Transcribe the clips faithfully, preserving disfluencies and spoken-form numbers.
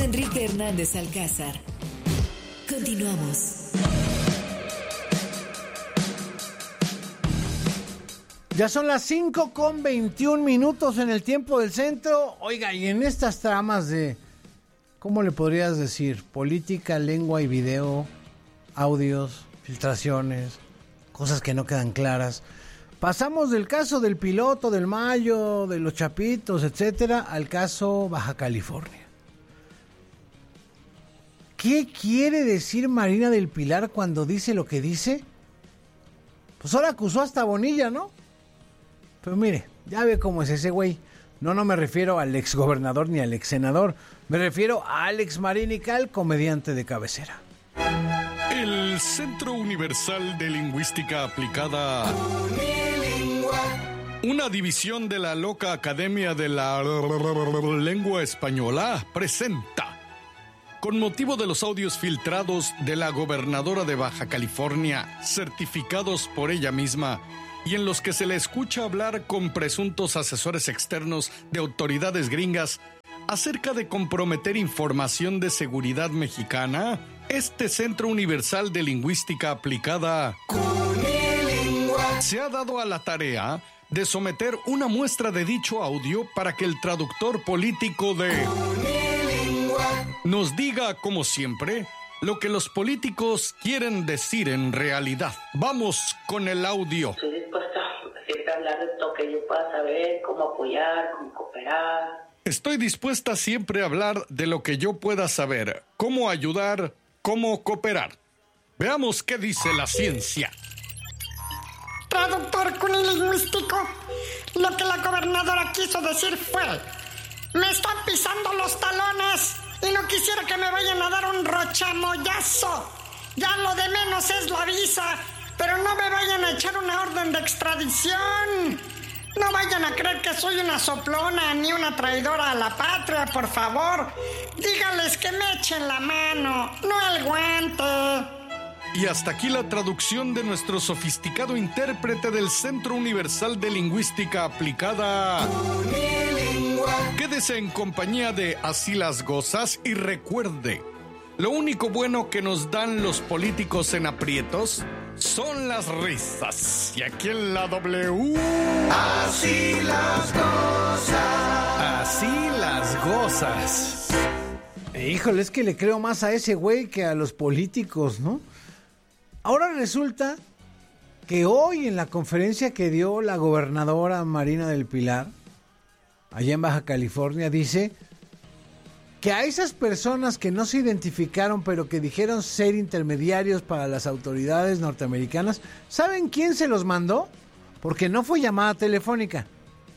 Enrique Hernández Alcázar. Continuamos. Ya son las cinco con veintiún minutos en el tiempo del centro. Oiga, y en estas tramas de, ¿cómo le podrías decir? Política, lengua y video, audios, filtraciones, cosas que no quedan claras. Pasamos del caso del piloto, del Mayo, de los Chapitos, etcétera, al caso Baja California. ¿Qué quiere decir Marina del Pilar cuando dice lo que dice? Pues ahora acusó hasta Bonilla, ¿no? Pero mire, ya ve cómo es ese güey. No, no me refiero al exgobernador ni al exsenador. Me refiero a Alex Marinical, comediante de cabecera. El Centro Universal de Lingüística Aplicada, una división de la loca Academia de la Lengua Española, presenta, con motivo de los audios filtrados de la gobernadora de Baja California, certificados por ella misma, y en los que se le escucha hablar con presuntos asesores externos de autoridades gringas acerca de comprometer información de seguridad mexicana, este Centro Universal de Lingüística Aplicada se ha dado a la tarea de someter una muestra de dicho audio para que el traductor político de nos diga, como siempre, lo que los políticos quieren decir en realidad. Vamos con el audio. Estoy dispuesta siempre a hablar de lo que yo pueda saber, cómo apoyar, cómo cooperar. Estoy dispuesta siempre a hablar de lo que yo pueda saber, cómo ayudar, cómo cooperar. Veamos qué dice la ciencia. Traductor cunilingüístico, lo que la gobernadora quiso decir fue: me están pisando los talones y no quisiera que me vayan a dar un rochamoyazo. Ya lo de menos es la visa, pero no me vayan a echar una orden de extradición. No vayan a creer que soy una soplona ni una traidora a la patria, por favor. Díganles que me echen la mano, no el guante. Y hasta aquí la traducción de nuestro sofisticado intérprete del Centro Universal de Lingüística Aplicada. Quédese en compañía de Así las Gozas y recuerde, lo único bueno que nos dan los políticos en aprietos son las risas. Y aquí en la W... Así las Gozas. Así las Gozas. Híjole, es que le creo más a ese güey que a los políticos, ¿no? Ahora resulta que hoy en la conferencia que dio la gobernadora Marina del Pilar, allá en Baja California, dice que a esas personas que no se identificaron pero que dijeron ser intermediarios para las autoridades norteamericanas, ¿saben quién se los mandó? Porque no fue llamada telefónica.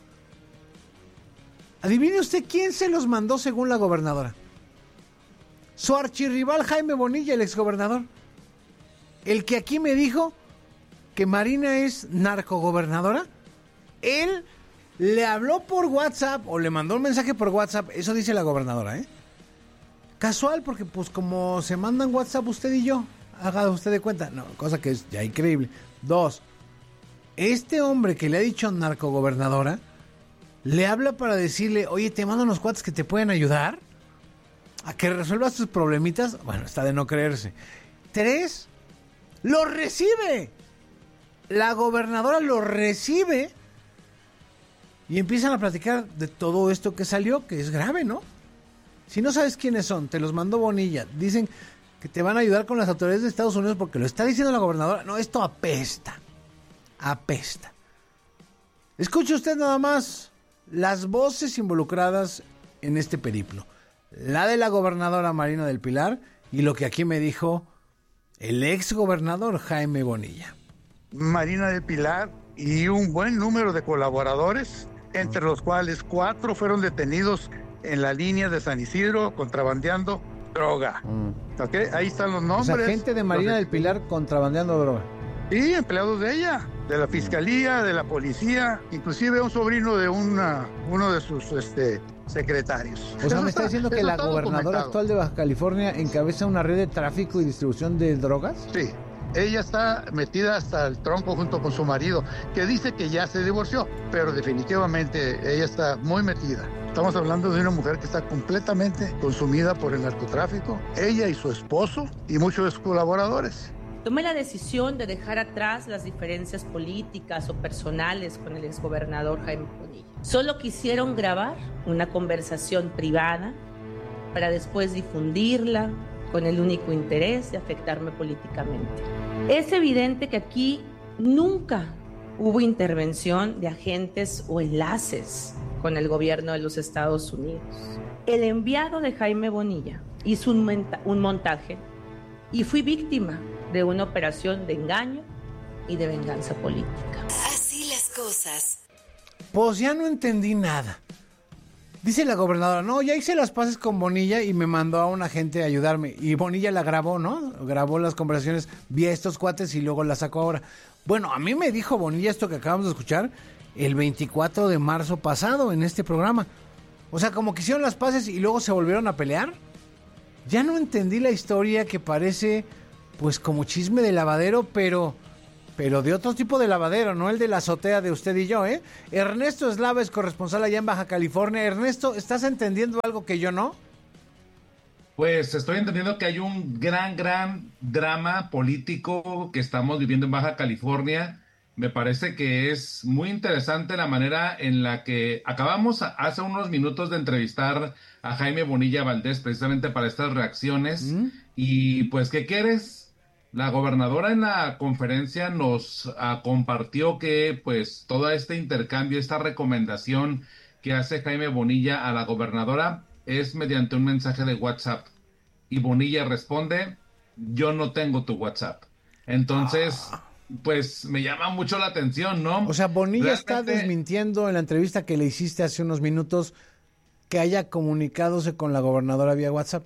Adivine usted quién se los mandó según la gobernadora. Su archirrival Jaime Bonilla, el exgobernador. El que aquí me dijo que Marina es narcogobernadora. Él le habló por WhatsApp o le mandó un mensaje por WhatsApp. Eso dice la gobernadora, ¿eh? Casual, porque pues como se mandan WhatsApp usted y yo, haga usted de cuenta. No, cosa que es ya increíble. Dos, este hombre que le ha dicho narcogobernadora, le habla para decirle, oye, te mando unos cuates que te pueden ayudar a que resuelvas tus problemitas. Bueno, está de no creerse. Tres, lo recibe. La gobernadora lo recibe y empiezan a platicar de todo esto que salió, que es grave, ¿no? Si no sabes quiénes son, te los mandó Bonilla. Dicen que te van a ayudar con las autoridades de Estados Unidos porque lo está diciendo la gobernadora. No, esto apesta. Apesta. Escuche usted nada más las voces involucradas en este periplo. La de la gobernadora Marina del Pilar y lo que aquí me dijo el ex gobernador Jaime Bonilla. Marina del Pilar y un buen número de colaboradores, entre los cuales cuatro fueron detenidos en la línea de San Isidro contrabandeando droga. Mm. ¿Okay? Ahí están los nombres. O sea, gente de Marina los... del Pilar contrabandeando droga. Sí, empleados de ella, de la fiscalía, de la policía, inclusive un sobrino de una, uno de sus este, secretarios. O sea, eso me está, está diciendo que la gobernadora actual de Baja California encabeza una red de tráfico y distribución de drogas. Sí, Ella está metida hasta el tronco junto con su marido, que dice que ya se divorció, pero definitivamente ella está muy metida. Estamos hablando de una mujer que está completamente consumida por el narcotráfico, ella y su esposo y muchos de sus colaboradores. Tomé la decisión de dejar atrás las diferencias políticas o personales con el exgobernador Jaime Bonilla. Solo quisieron grabar una conversación privada para después difundirla con el único interés de afectarme políticamente. Es evidente que aquí nunca hubo intervención de agentes o enlaces con el gobierno de los Estados Unidos. El enviado de Jaime Bonilla hizo un, monta- un montaje y fui víctima de una operación de engaño y de venganza política. Así las cosas. Pues ya no entendí nada. Dice la gobernadora, no, ya hice las paces con Bonilla y me mandó a una gente a ayudarme. Y Bonilla la grabó, ¿no? Grabó las conversaciones vía estos cuates y luego la sacó ahora. Bueno, a mí me dijo Bonilla esto que acabamos de escuchar el veinticuatro de marzo pasado en este programa. O sea, como que hicieron las paces y luego se volvieron a pelear. Ya no entendí la historia, que parece pues como chisme de lavadero, pero... pero de otro tipo de lavadero, no el de la azotea de usted y yo, ¿eh? Ernesto Eslava es corresponsal allá en Baja California. Ernesto, ¿estás entendiendo algo que yo no? Pues estoy entendiendo que hay un gran, gran drama político que estamos viviendo en Baja California. Me parece que es muy interesante la manera en la que acabamos hace unos minutos de entrevistar a Jaime Bonilla Valdés precisamente para estas reacciones. ¿Mm? Y pues, ¿qué quieres? La gobernadora en la conferencia nos uh, compartió que pues todo este intercambio, esta recomendación que hace Jaime Bonilla a la gobernadora es mediante un mensaje de WhatsApp. Y Bonilla responde, yo no tengo tu WhatsApp. Entonces, ah. pues me llama mucho la atención, ¿no? O sea, Bonilla Realmente... está desmintiendo en la entrevista que le hiciste hace unos minutos que haya comunicadose con la gobernadora vía WhatsApp.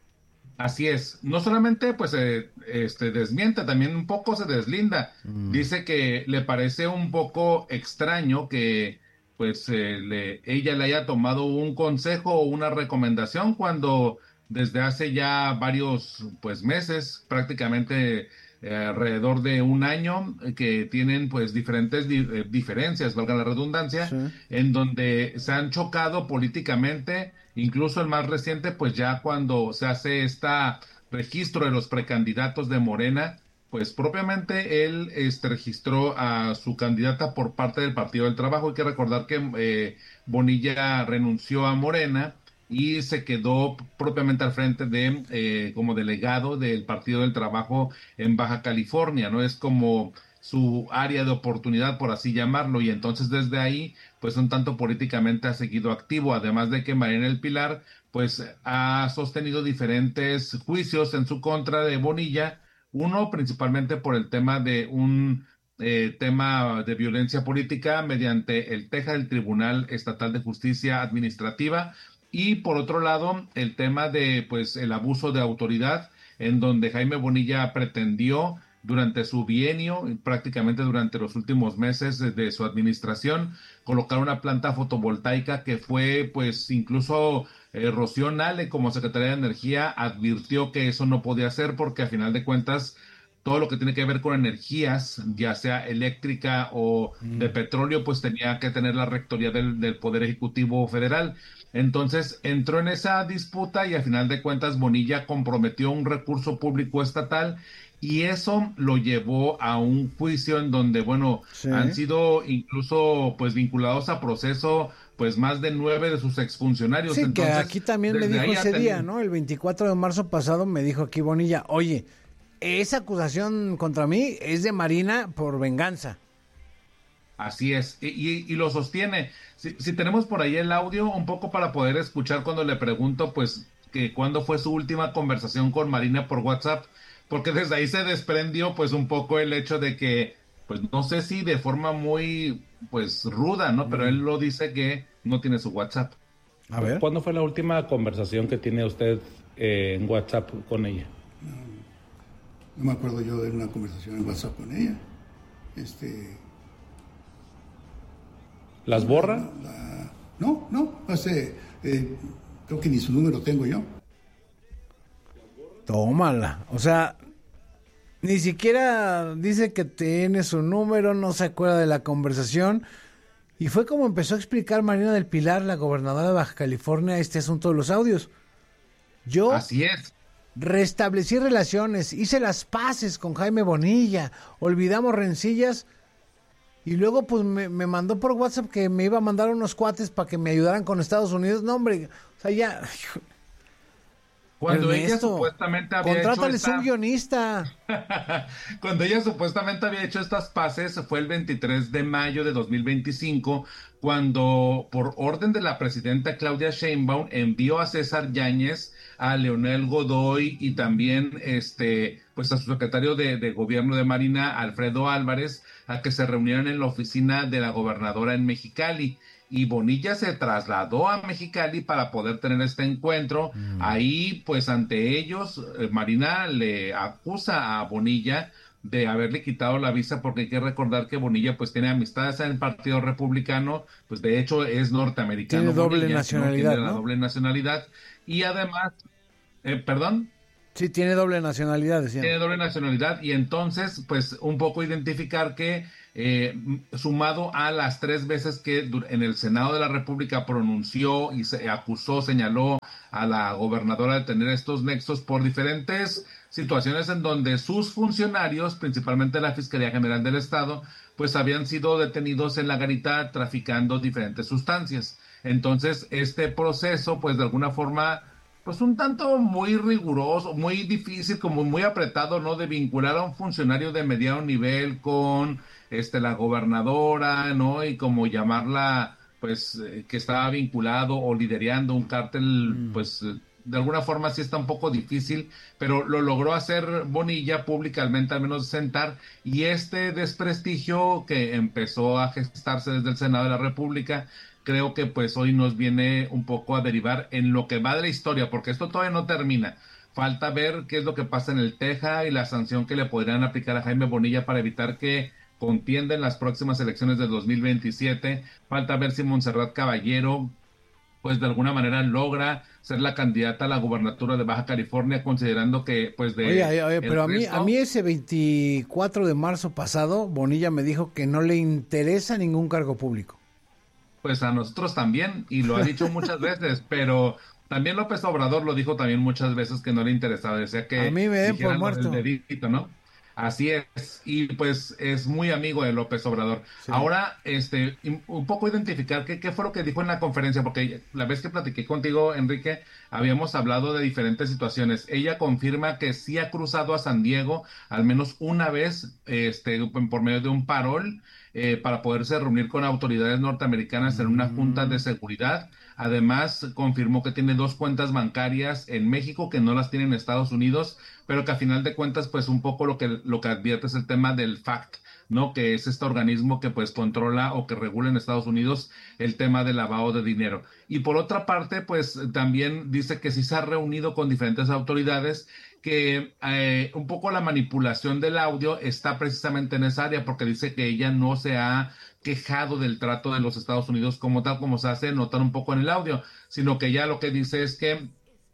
Así es, no solamente pues eh, este desmiente, también un poco se deslinda. Mm. Dice que le parece un poco extraño que pues eh, le, ella le haya tomado un consejo o una recomendación cuando desde hace ya varios pues meses, prácticamente eh, alrededor de un año, que tienen pues diferentes di- eh, diferencias, valga la redundancia, sí. En donde se han chocado políticamente. Incluso el más reciente, pues ya cuando se hace este registro de los precandidatos de Morena, pues propiamente él este, registró a su candidata por parte del Partido del Trabajo. Hay que recordar que eh, Bonilla renunció a Morena y se quedó propiamente al frente de eh, como delegado del Partido del Trabajo en Baja California, ¿no? Es como su área de oportunidad, por así llamarlo, y entonces desde ahí, pues un tanto políticamente ha seguido activo, además de que Marina del Pilar, pues ha sostenido diferentes juicios en su contra de Bonilla, uno principalmente por el tema de un eh, tema de violencia política mediante el Teja del Tribunal Estatal de Justicia Administrativa, y por otro lado, el tema de, pues, el abuso de autoridad, en donde Jaime Bonilla pretendió durante su bienio, prácticamente durante los últimos meses de, de su administración, colocar una planta fotovoltaica que fue, pues, incluso eh, Rocío Nale, como secretaria de Energía, advirtió que eso no podía ser porque, a final de cuentas, todo lo que tiene que ver con energías, ya sea eléctrica o mm. de petróleo, pues tenía que tener la rectoría del, del Poder Ejecutivo Federal. Entonces entró en esa disputa y, a final de cuentas, Bonilla comprometió un recurso público estatal. Y eso lo llevó a un juicio en donde, bueno, sí. han sido incluso pues vinculados a proceso pues más de nueve de sus exfuncionarios. Sí, Entonces, que aquí también me dijo ese ten... día, ¿no? El veinticuatro de marzo pasado me dijo aquí Bonilla, oye, esa acusación contra mí es de Marina por venganza. Así es, y, y, y lo sostiene. Si, si tenemos por ahí el audio, un poco para poder escuchar cuando le pregunto, pues, que cuándo fue su última conversación con Marina por WhatsApp, porque desde ahí se desprendió pues un poco el hecho de que, pues no sé si de forma muy pues ruda, ¿no? Pero mm. él lo dice que no tiene su WhatsApp. A ver. ¿Cuándo fue la última conversación que tiene usted eh, en WhatsApp con ella? No, no me acuerdo yo de una conversación en WhatsApp con ella. Este... ¿Las borra? La, la, no, no, hace, eh, creo que ni su número tengo yo. Tómala, o sea, Ni siquiera dice que tiene su número, no se acuerda de la conversación. Y fue como empezó a explicar Marina del Pilar, la gobernadora de Baja California, este asunto de los audios. Yo Así es. restablecí relaciones, hice las paces con Jaime Bonilla, olvidamos rencillas. Y luego pues me, me mandó por WhatsApp que me iba a mandar unos cuates para que me ayudaran con Estados Unidos. No, hombre, o sea, ya... Cuando Ernesto, ella supuestamente había contrátales hecho esta... un guionista. Cuando ella supuestamente había hecho estas paces, fue el veintitrés de mayo de dos mil veinticinco, cuando por orden de la presidenta Claudia Sheinbaum envió a César Yáñez, a Leonel Godoy y también este pues a su secretario de, de gobierno de Marina, Alfredo Álvarez, a que se reunieran en la oficina de la gobernadora en Mexicali. Y Bonilla se trasladó a Mexicali para poder tener este encuentro. Mm. Ahí, pues ante ellos, Marina le acusa a Bonilla de haberle quitado la visa, porque hay que recordar que Bonilla pues tiene amistades en el Partido Republicano, pues de hecho es norteamericano. Tiene doble Bonilla, nacionalidad, tiene ¿no? la doble nacionalidad. Y además, eh, ¿perdón? Sí, tiene doble nacionalidad, decían. Tiene doble nacionalidad y entonces, pues, un poco identificar que, eh, sumado a las tres veces que en el Senado de la República pronunció y se acusó, señaló a la gobernadora de tener estos nexos por diferentes situaciones en donde sus funcionarios, principalmente la Fiscalía General del Estado, pues habían sido detenidos en la garita traficando diferentes sustancias. Entonces, este proceso, pues, de alguna forma... pues un tanto muy riguroso, muy difícil, como muy apretado, ¿no? De vincular a un funcionario de mediano nivel con este la gobernadora, ¿no? Y como llamarla, pues, eh, que estaba vinculado o liderando un cártel, mm. pues, eh, de alguna forma sí está un poco difícil, pero lo logró hacer Bonilla públicamente, al menos sentar, y este desprestigio que empezó a gestarse desde el Senado de la República, creo que pues hoy nos viene un poco a derivar en lo que va de la historia, porque esto todavía no termina. Falta ver qué es lo que pasa en el Teja y la sanción que le podrían aplicar a Jaime Bonilla para evitar que contienda en las próximas elecciones de dos mil veintisiete. Falta ver si Montserrat Caballero, pues de alguna manera logra ser la candidata a la gubernatura de Baja California, considerando que pues de... Oye, oye, pero a mí, resto... a mí ese veinticuatro de marzo pasado, Bonilla me dijo que no le interesa ningún cargo público. Pues a nosotros también, y lo ha dicho muchas veces, pero también López Obrador lo dijo también muchas veces que no le interesaba, decía que... A mí me den por muerto. Dedito, ¿no? Así es, y pues es muy amigo de López Obrador. Sí. Ahora, este, un poco identificar qué, qué fue lo que dijo en la conferencia, porque la vez que platiqué contigo, Enrique, habíamos hablado de diferentes situaciones. Ella confirma que sí ha cruzado a San Diego al menos una vez, este, por medio de un parol, eh, para poderse reunir con autoridades norteamericanas en una junta de seguridad. Además, confirmó que tiene dos cuentas bancarias en México que no las tiene en Estados Unidos, pero que a final de cuentas, pues un poco lo que, lo que advierte es el tema del F A C T, ¿no? Que es este organismo que pues controla o que regula en Estados Unidos el tema del lavado de dinero. Y por otra parte, pues también dice que sí se ha reunido con diferentes autoridades, que eh, un poco la manipulación del audio está precisamente en esa área, porque dice que ella no se ha quejado del trato de los Estados Unidos como tal, como se hace notar un poco en el audio, sino que ya lo que dice es que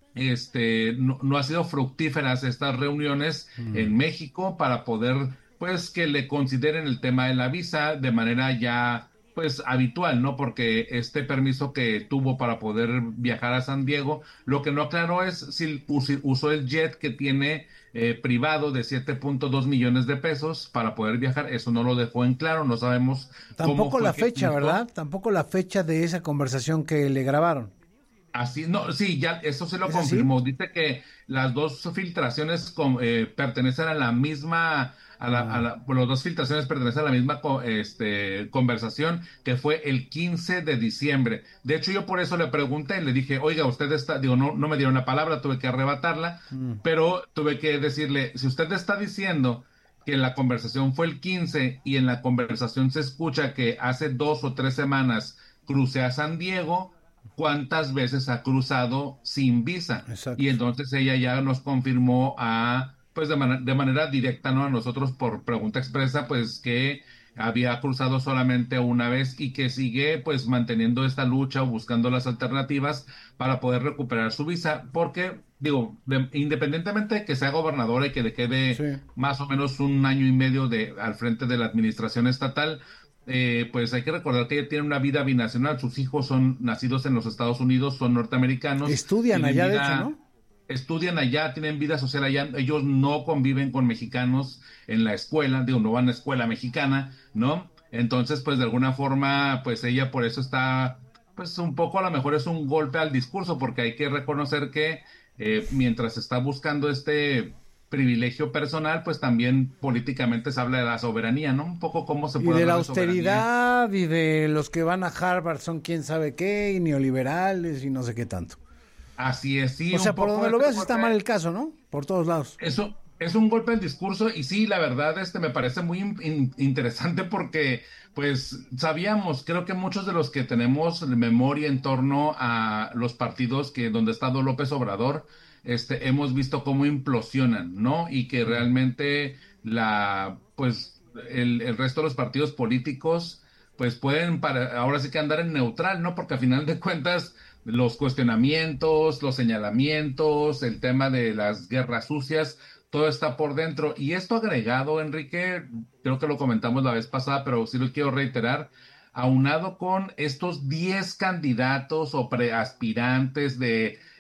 este no, no ha sido fructíferas estas reuniones mm. en México para poder, pues, que le consideren el tema de la visa de manera ya, pues, habitual, ¿no? Porque este permiso que tuvo para poder viajar a San Diego, lo que no aclaró es si usó el jet que tiene eh, privado de siete punto dos millones de pesos para poder viajar. Eso no lo dejó en claro, no sabemos. Tampoco cómo la fecha, que... ¿verdad? Tampoco la fecha de esa conversación que le grabaron. Así, no, sí, ya eso se lo confirmó. Así? Dice que las dos filtraciones con, eh, pertenecen a la misma, a la, a la, bueno, las dos filtraciones pertenecen a la misma este, conversación, que fue el quince de diciembre. De hecho, yo por eso le pregunté, le dije, oiga, usted está, digo, no, no me dieron la palabra, tuve que arrebatarla, mm. pero tuve que decirle, si usted está diciendo que la conversación fue el quince y en la conversación se escucha que hace dos o tres semanas crucé a San Diego, ¿cuántas veces ha cruzado sin visa? Exacto. Y entonces ella ya nos confirmó a, pues de, man- de manera directa, ¿no? A nosotros por pregunta expresa, pues que había cruzado solamente una vez y que sigue pues manteniendo esta lucha o buscando las alternativas para poder recuperar su visa, porque digo, de, independientemente de que sea gobernadora y que le quede sí. más o menos un año y medio de al frente de la administración estatal, eh, pues hay que recordar que ella tiene una vida binacional. Sus hijos son nacidos en los Estados Unidos, son norteamericanos. Estudian allá, vida, de hecho, ¿no? Estudian allá, tienen vida social allá. Ellos no conviven con mexicanos en la escuela, digo, no van a escuela mexicana, ¿no? Entonces, pues de alguna forma, pues ella por eso está, pues un poco a lo mejor es un golpe al discurso, porque hay que reconocer que eh, mientras está buscando este privilegio personal, pues también políticamente se habla de la soberanía, ¿no? Un poco cómo se puede y de la hablar de austeridad soberanía. Y de los que van a Harvard son quién sabe qué, y neoliberales y no sé qué tanto. Así es, sí. O sea, por donde lo veas está mal el caso, ¿no? Por todos lados. Eso es un golpe al discurso y sí, la verdad, este me parece muy in- interesante porque, pues, sabíamos, creo que muchos de los que tenemos memoria en torno a los partidos que donde ha estado López Obrador, este, hemos visto cómo implosionan, ¿no? Y que realmente la, pues, el, el resto de los partidos políticos, pues, pueden para, ahora sí que andar en neutral, ¿no? Porque a final de cuentas los cuestionamientos, los señalamientos, el tema de las guerras sucias, todo está por dentro. Y esto agregado, Enrique, creo que lo comentamos la vez pasada, pero sí lo quiero reiterar, aunado con estos diez candidatos o preaspirantes de